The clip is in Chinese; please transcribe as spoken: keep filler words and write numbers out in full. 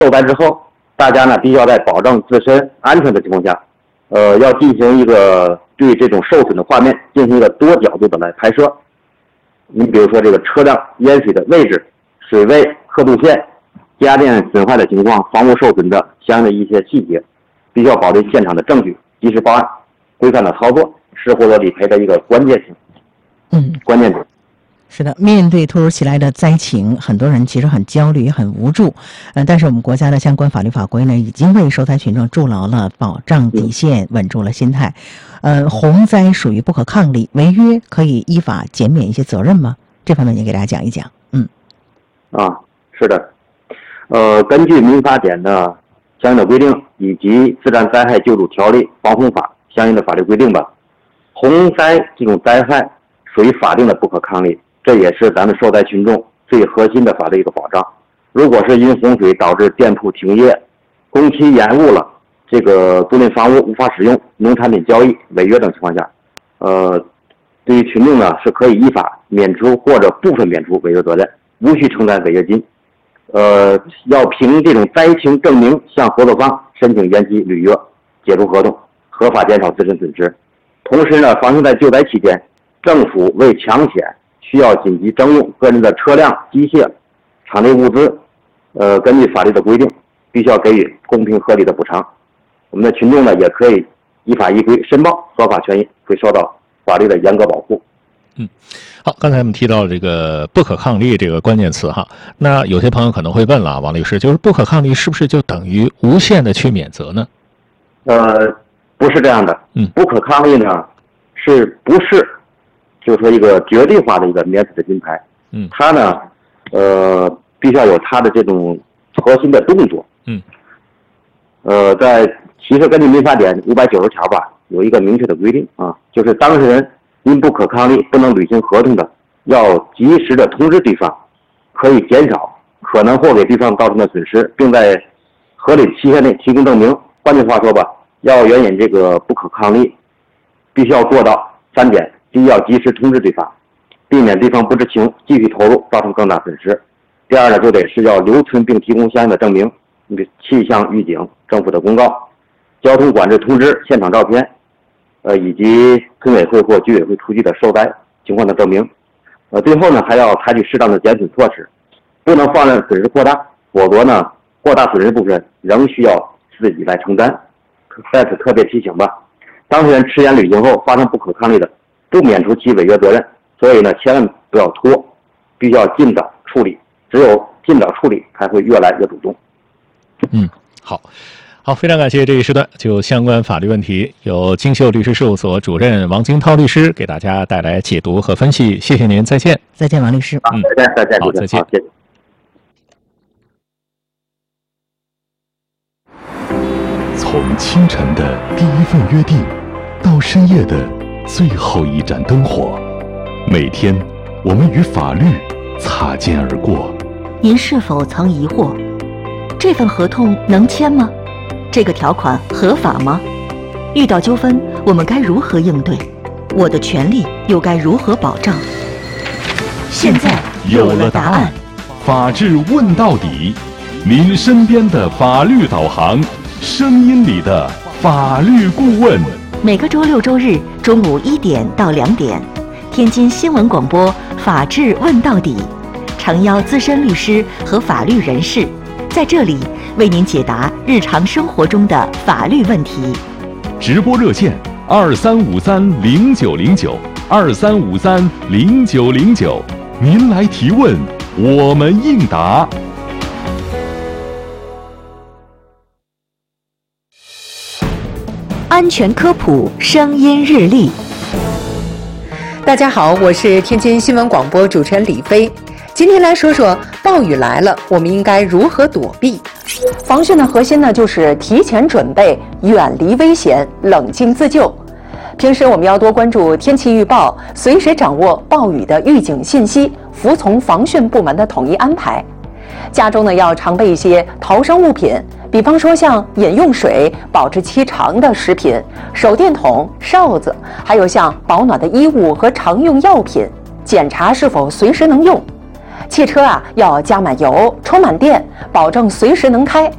受灾之后，大家呢必须要在保证自身安全的情况下，呃，要进行一个对这种受损的画面进行一个多角度的来拍摄。你比如说这个车辆淹水的位置、水位、刻度线、家电损坏的情况、房屋受损的相应的一些细节，必须要保留现场的证据，及时报案，规范的操作是获得理赔的一个关键性。 嗯， 关键点。 是的，面对突如其来的灾情，很多人其实很焦虑也很无助。嗯，但是我们国家的相关法律法规呢，已经为受灾群众筑牢了保障底线，稳住了心态。呃，洪灾属于不可抗力，违约可以依法减免一些责任吗？这方面您给大家讲一讲。嗯， 啊，是的，呃，根据民法典的相应的规定以及自然灾害救助条例、防洪法相应的法律规定吧，洪灾这种灾害属于法定的不可抗力。这也是咱们受灾群众最核心的法律一个保障。如果是因洪水导致店铺停业、工期延误了，这个租赁房屋无法使用、农产品交易违约等情况下，呃，对于群众呢是可以依法免除或者部分免除违约责任，无需承担违约金。呃，要凭这种灾情证明向合作方申请延期履约、解除合同，合法减少自身损失。同时呢，防汛在救灾期间，政府为抢险需要紧急征用个人的车辆、机械、场内物资，呃，根据法律的规定，必须要给予公平合理的补偿。我们的群众呢，也可以依法依规申报合法权益，会受到法律的严格保护。 嗯，好，刚才我们提到这个不可抗力这个关键词哈，那有些朋友可能会问了，王律师，就是不可抗力是不是就等于无限的去免责呢？ 呃，不是这样的。 嗯， 不可抗力呢，是不是就是说一个绝对化的一个免死的金牌？ 嗯， 它呢，呃，必须要有它的这种核心的动作。 嗯， 呃，在其实根据民法典五百九十条吧，有一个明确的规定啊，就是当事人因不可抗力不能履行合同的，要及时的通知对方，可以减少可能或给对方造成的损失，并在合理期限内提供证明。换句话说吧，要援引这个不可抗力，必须要做到三点：第一，要及时通知对方，避免对方不知情继续投入造成更大损失；第二呢，就得是要留存并提供相应的证明，气象预警、政府的公告、交通管制通知、现场照片，呃，以及村委会或居委会出具的受灾情况的证明。呃，最后呢，还要采取适当的减损措施，不能放任损失扩大，否则呢，扩大损失部分仍需要自己来承担。在此特别提醒吧，当事人迟延履行后发生不可抗力的，不免除其违约责任。所以呢，千万不要拖，必须要尽早处理，只有尽早处理，才会越来越主动。 嗯，好。好，非常感谢这一时段就相关法律问题，由金秀律师事务所主任王金涛律师给大家带来解读和分析。谢谢您，再见。 再见，王律师。 嗯，再见，再见， 好，再见。 好，谢谢。 从清晨的第一份约定，到深夜的最后一盏灯火，每天我们与法律擦肩而过。 您是否曾疑惑，这份合同能签吗？这个条款合法吗？遇到纠纷，我们该如何应对？我的权利又该如何保障？现在有了答案。 法治问到底，您身边的法律导航，声音里的法律顾问。 每个周六周日中午一点到两点，天津新闻广播《法治问到底》，诚邀资深律师和法律人士在这里为您解答日常生活中的法律问题。 直播热线二三五三零九零九二三五三零九零九，您来提问，我们应答。 安全科普声音日历。 大家好，我是天津新闻广播主持人李飞。今天来说说暴雨来了，我们应该如何躲避？防汛的核心呢，就是提前准备，远离危险，冷静自救。平时我们要多关注天气预报，随时掌握暴雨的预警信息，服从防汛部门的统一安排。家中呢要常备一些逃生物品，比方说像饮用水、保质期长的食品、手电筒、哨子，还有像保暖的衣物和常用药品，检查是否随时能用。 汽车啊要加满油，充满电，保证随时能开。